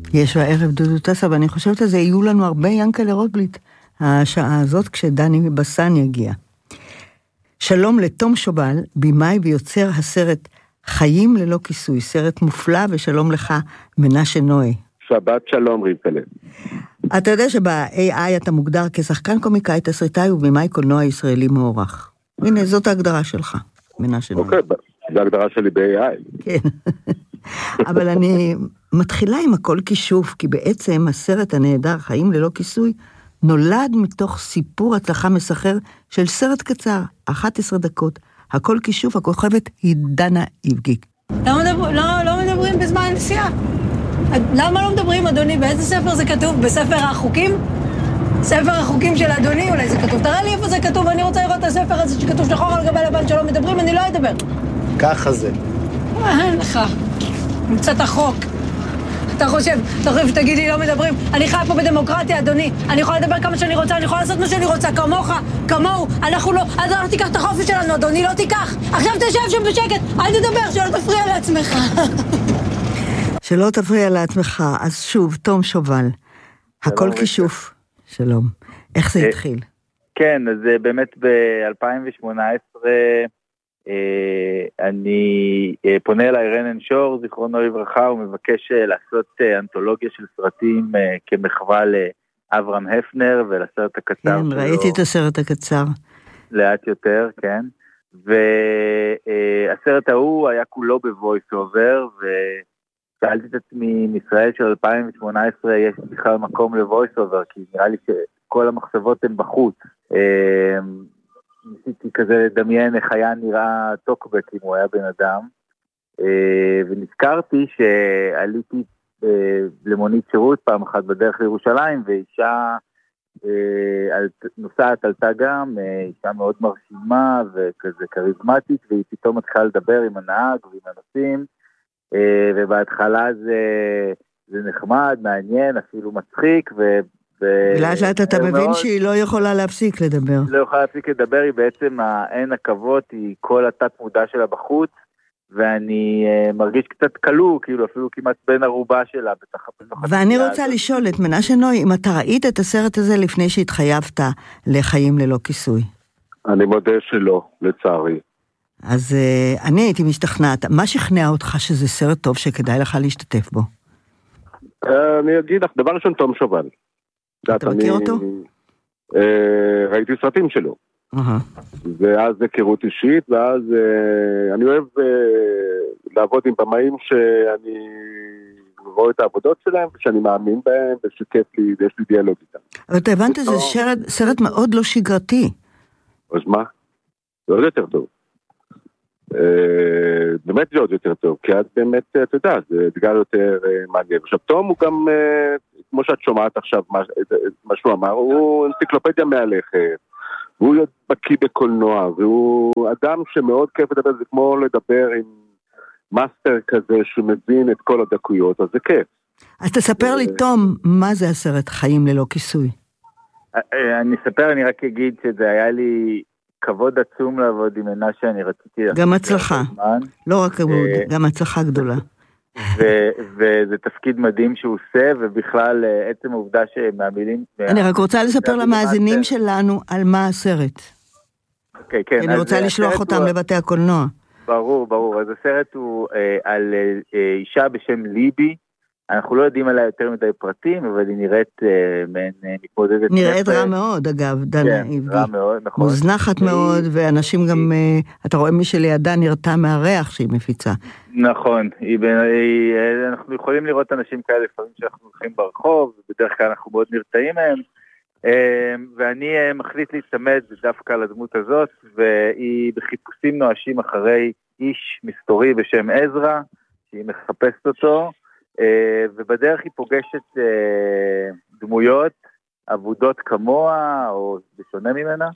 יש הערב דודו טסה, ואני חושבת שזה יהיו לנו הרבה ינקלה רוטבליט, השעה הזאת כשדני בסן יגיע. שלום לתום שובל, בימאי ויוצר הסרט חיים ללא כיסוי, סרט מופלא, ושלום לך מנשה נוי. שבת שלום רבקלה. אתה יודע שב-AI אתה מוגדר כשחקן קומיקאי, תסריטאי ובימאי קולנוע ישראלי מוערך. הנה, זאת ההגדרה שלך, מנשה נוי. אוקיי, זו ההגדרה שלי ב-AI. כן. אבל אני מתחילה עם הכל כישוף, כי בעצם הסרט הנהדר חיים ללא כיסוי נולד מתוך סיפור הצלחה מסחר של סרט קצר, 11 דקות. הכל כישוף, הכוכבת היא דנה איבגיק. לא מדברים בזמן נסיעה? למה לא מדברים, אדוני? באיזה ספר זה כתוב? בספר החוקים? ספר החוקים של אדוני אולי זה כתוב. תראה לי איפה זה כתוב, אני רוצה לראות את הספר הזה שכתוב שחור על גבי לבן שלא מדברים, אני לא אדבר. ככה זה. אין לך. קצת החוק. אתה חושב שתגידי לא מדברים? אני חי פה בדמוקרטיה, אדוני. אני יכולה לדבר כמה שאני רוצה, אני יכולה לעשות מה שאני רוצה, כמוך, כמוהו. אנחנו לא, אז לא תיקח את החופש שלנו, אדוני, לא תיקח. עכשיו תשב שם בשקט, אל תדבר, שלא תפריע לעצמך. שלא תפריע לעצמך. אז שוב, תום שובל. הכל כישוף. שלום. איך זה התחיל? כן, אז באמת ב-2018 אני פונה אליי רנן שור, זיכרונו לברכה, ומבקש לעשות אנתולוגיה של סרטים כמחווה לאברהם הפנר ולסרט הקצר שלו. כן, ראיתי את הסרט הקצר. לאט יותר, כן. והסרט ההוא היה כולו בוויס אובר, ושאלתי את עצמי, מישראל של 2018 יש בכלל מקום לוויס אובר, כי נראה לי שכל המחשבות הן בחוץ. ניסיתי כזה לדמיין איך היה נראה טוקבק אם הוא היה בן אדם, ונזכרתי שעליתי למונית שירות פעם אחת בדרך לירושלים, ואישה נוסעת עלתה גם, אישה מאוד מרשימה וכזה קריזמטית, והיא פתאום התחילה לדבר עם הנהג ועם הנוסעים, ובהתחלה זה נחמד, מעניין, אפילו מצחיק, לאט לאט אתה מבין שהיא לא יכולה להפסיק לדבר. לא יכולה להפסיק לדבר, היא בעצם האין עכבות, היא כל התת מודע שלה בחוץ, ואני מרגיש קצת קלו, כאילו אפילו כמעט בין ערובה שלה. ואני רוצה לשאול את מנשה נוי, אם אתה ראית את הסרט הזה לפני שהתחייבת לחיים ללא כיסוי? אני מודה שלא, לצערי. אז אני הייתי משתכנעת. מה שכנע אותך שזה סרט טוב שכדאי לך להשתתף בו? אני אגיד לך, דבר ראשון תום שובל. אתה מכיר אותו? ראיתי סרטים שלו. ואז היכרות אישית, ואז אני אוהב לעבוד עם במאים שאני רואה את העבודות שלהם, ושאני מאמין בהם, ושכיף לי, ויש לי דיאלוג איתם. אבל אתה הבנת, זה סרט מאוד לא שגרתי. אז מה? זה עוד יותר טוב. באמת זה עוד יותר טוב, כי אז באמת, אתה יודע, זה אתגר יותר מעניין. עכשיו, תום הוא גם, כמו שאת שומעת עכשיו, מה שהוא אמר, הוא אנציקלופדיה מהלכת, והוא בקיא בקולנוע, והוא אדם שמאוד כיף לדבר, זה כמו לדבר עם מאסטר כזה, שמבין את כל הדקויות, אז זה כיף. אז תספר לי, תום, מה זה הסרט חיים ללא כיסוי? אני אספר, אני רק אגיד שזה היה לי כבוד עצום לעבוד עם מנשה, אני רציתי... גם הצלחה, לא רק כבוד, גם הצלחה גדולה. וזה תפקיד מדהים שהוא עושה, ובכלל עצם העובדה שמהמילים... אני רק רוצה לספר למאזינים שלנו על מה הסרט. כן. אני רוצה לשלוח אותם לבתי הקולנוע. ברור. אז הסרט הוא על אישה בשם ליבי, אנחנו לא יודעים עליה יותר מדי פרטים, אבל היא נראית מתמודדת... נראית רע מאוד, אגב, דנה איבגי. רע מאוד, נכון. מוזנחת מאוד, ואנשים גם, אתה רואה מי שלידה נרתע מהריח שהיא מפיצה. נכון, אנחנו יכולים לראות אנשים כאלה לפעמים שאנחנו הולכים ברחוב, ובדרך כלל אנחנו מאוד נרתעים מהם, ואני מחליט להצמד דווקא לדמות הזאת, והיא בחיפושים נואשים אחרי איש מסתורי בשם עזרא, שהיא מחפשת אותו, ובדרך היא פוגשת דמויות עבודות כמוה או בשונה ממנה,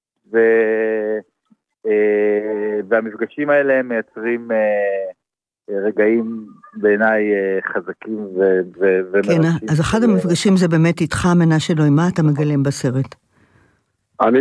והמפגשים האלה מייצרים רגעים בעיניי חזקים כן, אז אחד המפגשים זה באמת איתך מנשה נוי, מה אתה מגלם בסרט? אני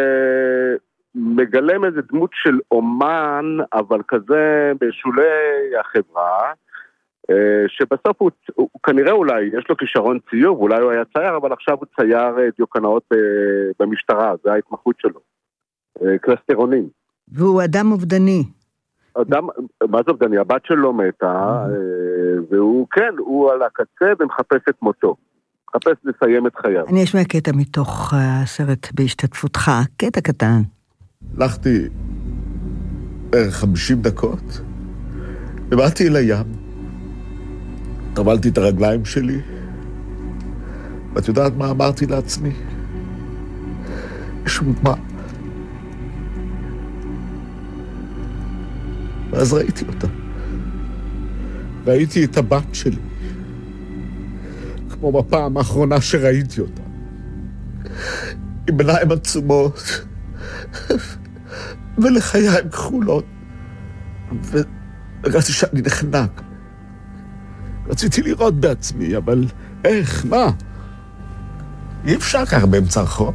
מגלם איזה דמות של אומן, אבל כזה בשולי החברה, שבסוף הוא כנראה אולי, יש לו כישרון ציור, אולי הוא היה צייר, אבל עכשיו הוא צייר דיוקנאות במשטרה, זה ההתמחות שלו. קלסטרונים. והוא אדם אובדני. מה זה אובדני? הבת שלו מתה, והוא, כן, הוא על הקצה ומחפש את מותו. מחפש לסיים את חייו. אני אשמע קטע מתוך הסרט בהשתתפותך, קטע קטן. הלכתי בערך 50 דקות, ובאתי אל הים, טבלתי את הרגליים שלי, ואת יודעת מה אמרתי לעצמי? יש מה? ואז ראיתי אותה. ראיתי את הבת שלי, כמו בפעם האחרונה שראיתי אותה. עם עיניים עצומות, ולחיים כחולות. ורגעתי שאני נחנק. רציתי לראות בעצמי, אבל איך, מה? אי אפשר כך באמצע הרחוב.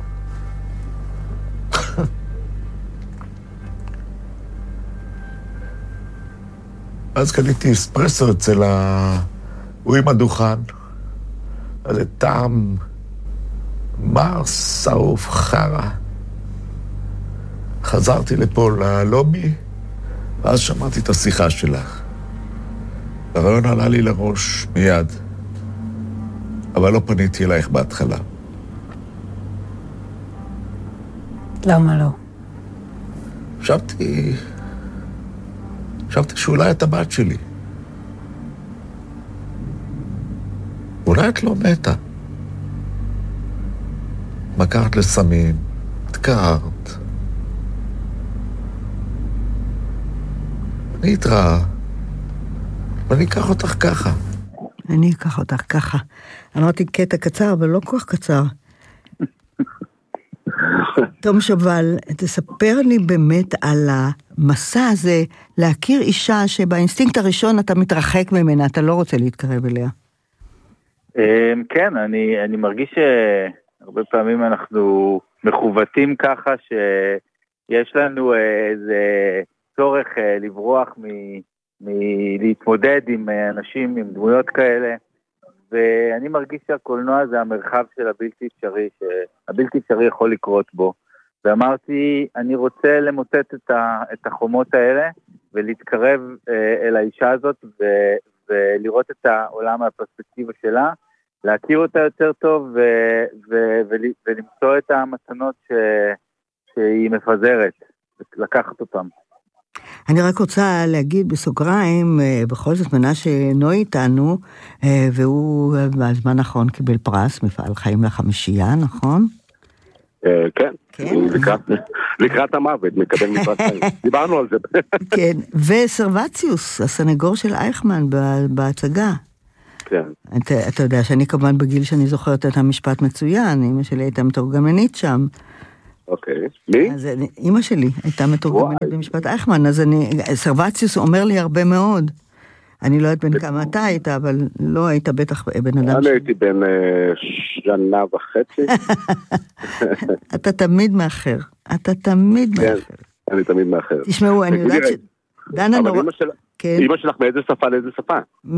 אז קניתי אספרסו אצל הוא עם הדוכן. זה טעם מר שרוף חרה. חזרתי לפה ללובי, ואז שמעתי את השיחה שלך. הרעיון עלה לי לראש מיד, אבל לא פניתי אלייך בהתחלה. למה לא? חשבתי שאולי את הבת שלי. אולי את לא מתה. מכרת לסמים, התקרת. אני אתראה, ואני אקח אותך ככה. אני אקח אותך ככה. אמרתי קטע קצר, אבל לא כל כך קצר. תום שובל, תספר לי באמת על המסע הזה, להכיר אישה שבאינסטינקט הראשון אתה מתרחק ממנה, אתה לא רוצה להתקרב אליה. כן, אני מרגיש שהרבה פעמים אנחנו מחובטים ככה, שיש לנו איזה צורך לברוח מלהתמודד עם אנשים, עם דמויות כאלה, ואני מרגיש שהקולנוע זה המרחב של הבלתי אפשרי, שהבלתי אפשרי יכול לקרות בו. ואמרתי, אני רוצה למוטט את החומות האלה, ולהתקרב אל האישה הזאת, ולראות את העולם מהפרספקטיבה שלה, להכיר אותה יותר טוב, ולמצוא את המתנות שהיא מפזרת, לקחת אותם. אני רק רוצה להגיד בסוגריים, בכל זאת מנשה נוי איתנו, והוא בזמן האחרון קיבל פרס, מפעל חיים לחמישייה, נכון? כן, לקראת המוות, מקבל מפרס חיים. דיברנו על זה. כן, וסרבציוס, הסנגור של אייכמן בהצגה. כן. אתה יודע שאני כמובן בגיל שאני זוכרת את המשפט מצוין, אמא שלי הייתה מתורגמנית שם. אוקיי, מי? אז אמא שלי הייתה מתורגמנית במשפט אייכמן, אז סרבציוס אומר לי הרבה מאוד. אני לא יודעת בין כמה אתה היית, אבל לא היית בטח בן אדם אני הייתי בן 1.5 אתה תמיד מאחר. אתה תמיד מאחר. אני תמיד מאחר. תשמעו, אני יודעת דנה נורא... אמא שלך מאיזה שפה לאיזה שפה?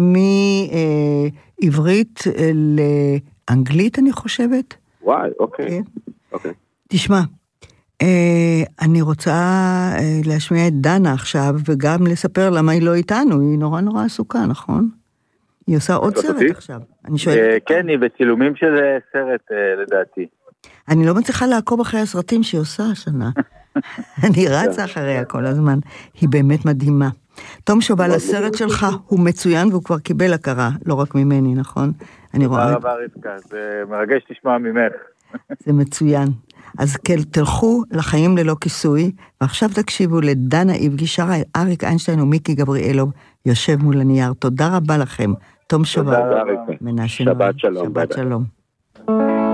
מעברית לאנגלית, אני חושבת. וואי, אוקיי. תשמע, אני רוצה להשמיע את דנה עכשיו, וגם לספר למה היא לא איתנו, היא נורא נורא עסוקה, נכון? היא עושה עוד סרט עכשיו. כן, היא בצילומים של סרט, לדעתי. אני לא מצליחה לעקוב אחרי הסרטים שהיא עושה השנה. אני רצה אחריה כל הזמן. היא באמת מדהימה. תום שובל, הסרט שלך הוא מצוין, והוא כבר קיבל הכרה, לא רק ממני, נכון? תודה רבה רבקה, זה מרגש לשמוע ממך. זה מצוין. אז תלכו לחיים ללא כיסוי, ועכשיו תקשיבו לדנה איבגי, שרה אריק איינשטיין ומיקי גבריאלוב, יושב מול הנייר. תודה רבה לכם. תום שובל, מנשה נוי. שבת שלום. שבת שלום.